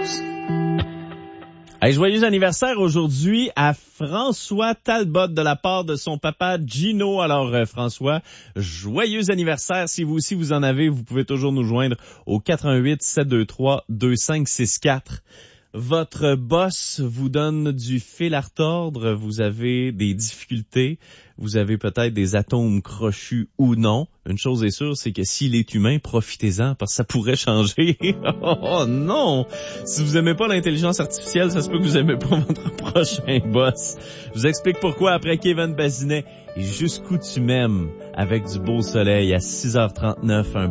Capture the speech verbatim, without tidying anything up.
chose. Hey, joyeux anniversaire aujourd'hui à François Talbot de la part de son papa Gino. Alors euh, François, joyeux anniversaire. Si vous aussi vous en avez, vous pouvez toujours nous joindre au quatre un huit, sept deux trois, deux cinq six quatre. Votre boss vous donne du fil à retordre, vous avez des difficultés, vous avez peut-être des atomes crochus ou non. Une chose est sûre, c'est que s'il est humain, profitez-en parce que ça pourrait changer. Oh non! Si vous aimez pas l'intelligence artificielle, ça se peut que vous aimez pas votre prochain boss. Je vous explique pourquoi après Kevin Bazinet et Jusqu'où tu m'aimes avec du beau soleil à six heures trente-neuf. Un